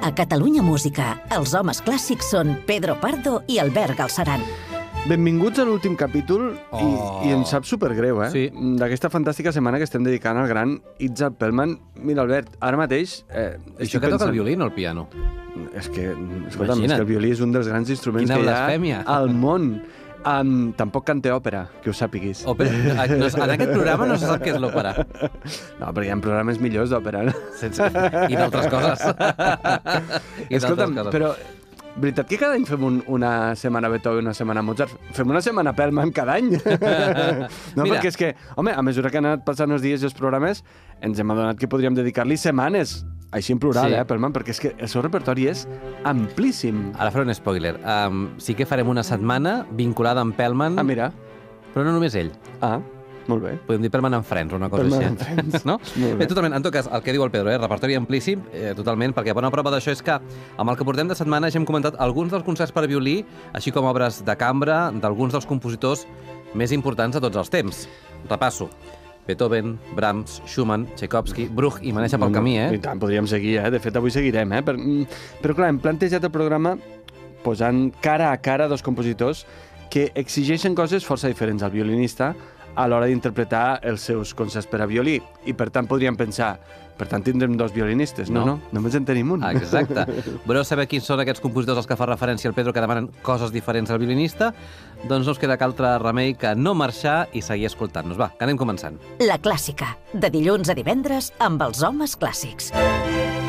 A Catalunya Música, els homes clàssics són Pedro Pardo i Albert Galceran. Benvinguts a l'últim capítol i em sap supergreu, Sí. D'aquesta fantàstica setmana que estem dedicant al gran Itzhak Perlman. Mira, Albert, ara mateix... Això que toca el violí, no el piano. És que, escolta'm, és que el violí és un dels grans instruments Quina que hi blasfèmia. ha al món. Tampoc cante òpera, que ho sàpiguis. Òpera. En aquest programa no se sap què és l'òpera. No, però hi ha programes millors d'òpera. I d'altres coses. Escolta'm, però... Veritat que cada any fem una setmana Beethoven, una setmana Mozart? Fem una setmana Perlman cada any? No, Mira. perquè és que, home, a mesura que han anat passant els dies i els programes, ens hem adonat que podríem dedicar-li setmanes, així en plural, Sí. Perlman, perquè és que el seu repertori és amplíssim. Ara faré un spoiler. Sí que farem una setmana vinculada amb Perlman, Mira. però no només ell. Molt bé. Podem dir Perlman and Friends o una cosa Perlman així. and Friends. No? Molt bé. Bé, totalment. En tot cas, el que diu el Pedro, repertori amplíssim, totalment, perquè bona prova d'això és que amb el que portem de setmana ja hem comentat alguns dels concerts per a violí, així com obres de cambra d'alguns dels compositors més importants de tots els temps. Repasso. Beethoven, Brahms, Schumann, Tchaikovsky, Bruch i Maneja pel camí, I tant, podríem seguir, De fet, avui seguirem, Però clar, hem plantejat el programa posant cara a cara dos compositors que exigeixen coses força diferents al violinista a l'hora d'interpretar els seus concerts per a violí. I, per tant, podríem pensar, per tant, tindrem dos violinistes. No, només en tenim un. Exacte. Voleu saber quins són aquests compositors als que fa referència el Pedro que demanen coses diferents al violinista? Doncs no us queda cap altre remei que no marxar i seguir escoltant-nos. Va, que anem començant. La clàssica, de dilluns a divendres amb els homes clàssics.